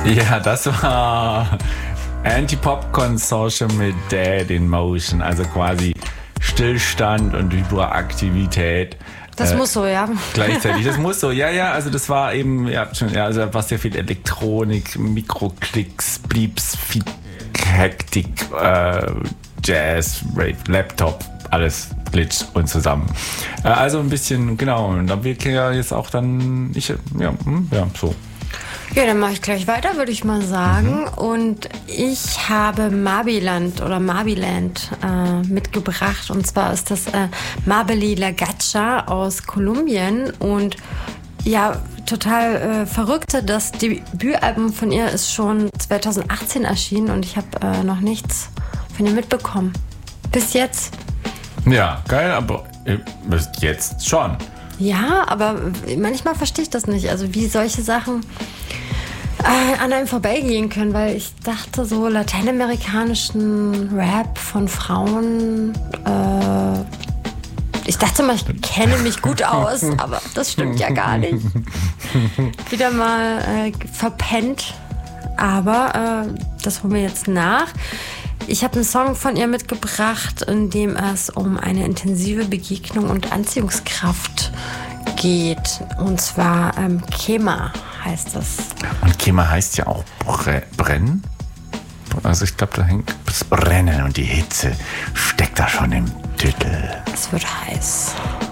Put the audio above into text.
Ja, das war Anti-Pop Consortium mit Dead in Motion, also quasi Stillstand und Hyperaktivität. Das muss so, ja. Gleichzeitig, das muss so, ja, also das war eben, also was sehr viel Elektronik, Mikroklicks, Bleeps, Hektik, Jazz, Rave, Laptop, alles Glitch und zusammen. Also ein bisschen, genau, und da wird ja jetzt auch dann, so. Ja, dann mache ich gleich weiter, würde ich mal sagen. Und ich habe Marbiland mitgebracht. Und zwar ist das Mabeli Lagacha aus Kolumbien. Und ja, total verrückte. Das Debütalbum von ihr ist schon 2018 erschienen und ich habe noch nichts von ihr mitbekommen. Bis jetzt. Ja, geil, aber bis jetzt schon. Ja, aber manchmal verstehe ich das nicht. Also wie solche Sachen an einem vorbeigehen können, weil ich dachte, so lateinamerikanischen Rap von Frauen, ich dachte mal, ich kenne mich gut aus, aber das stimmt ja gar nicht. Wieder mal verpennt, aber das holen wir jetzt nach. Ich habe einen Song von ihr mitgebracht, in dem es um eine intensive Begegnung und Anziehungskraft geht. Und zwar Kema heißt das. Und Kema heißt ja auch brennen. Also ich glaube, da hängt das Brennen und die Hitze steckt da schon im Titel. Es wird heiß.